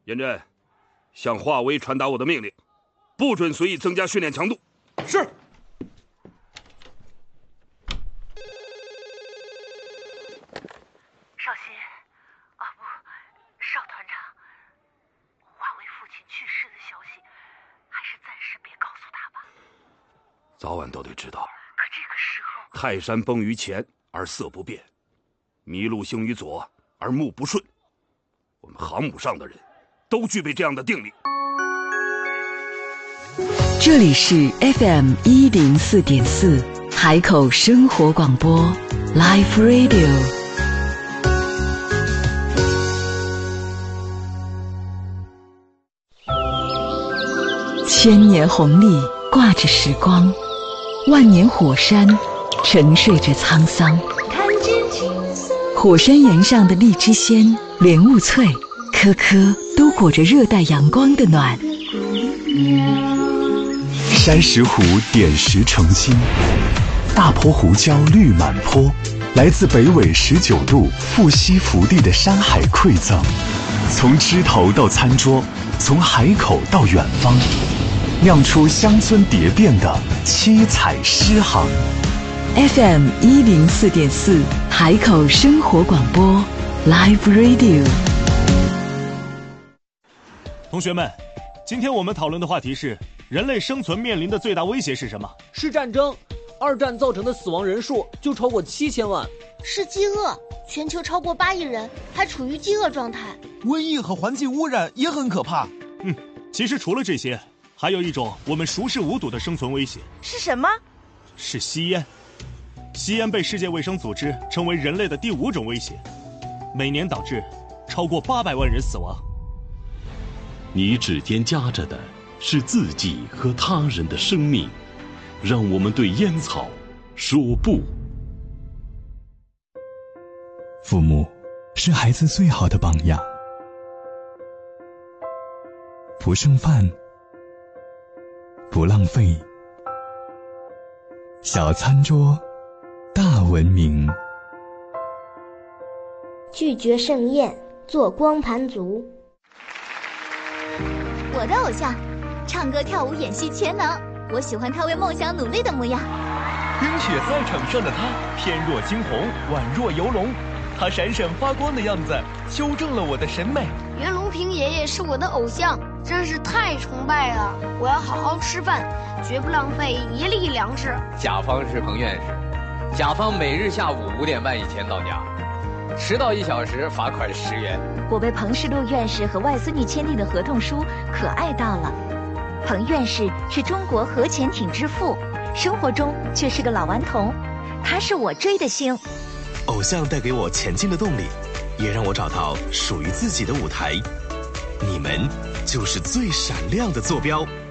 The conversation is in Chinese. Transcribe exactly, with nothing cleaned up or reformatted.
严震，向华为传达我的命令，不准随意增加训练强度。 是。 少熙，啊不，邵团长，华为父亲去世的消息，还是暂时别告诉他吧。 早晚都得知道。 可这个时候， 泰山崩于前而色不变，麋鹿行于左而目不顺。我们航母上的人都具备这样的定力。 这里是 F M 一零四点四海口生活广播 Live Radio。千年红历挂着时光，万年火山沉睡着沧桑。火山岩上的荔枝鲜、莲雾脆，颗颗都裹着热带阳光的暖。 山石湖点石成金，大坡胡椒绿满坡，来自北纬十九度富硒福地的山海馈赠。从枝头到餐桌，从海口到远方，酿出乡村蝶变的七彩诗行。 F M 一零四点四海口生活广播 Live Radio。 同学们，今天我们讨论的话题是：人类生存面临的最大威胁是什么？ 是战争。二战造成的死亡人数就超过七千万。 是饥饿，全球超过八亿人还处于饥饿状态。 瘟疫和环境污染也很可怕。 嗯，其实除了这些，还有一种我们熟视无睹的生存威胁。 是什么？ 是吸烟。吸烟被世界卫生组织称为人类的第五种威胁，每年导致超过八百万人死亡。 你指尖夹着的是自己和他人的生命，让我们对烟草说不。 父母是孩子最好的榜样，不剩饭，不浪费，小餐桌大文明。 拒绝盛宴，做光盘族。 我的偶像，唱歌跳舞演戏全能，我喜欢他为梦想努力的模样。 冰雪赛场上的他，翩若惊鸿，宛若游龙，他闪闪发光的样子修正了我的审美。 袁隆平爷爷是我的偶像，真是太崇拜了。我要好好吃饭，绝不浪费一粒粮食。 甲方是彭院士，甲方每日下午五点半以前到家，迟到一小时罚款十元。 我被彭世禄院士和外孙女签订的合同书可爱到了。彭院士是中国核潜艇之父，生活中却是个老顽童，他是我追的星。 偶像带给我前进的动力，也让我找到属于自己的舞台。你们就是最闪亮的坐标。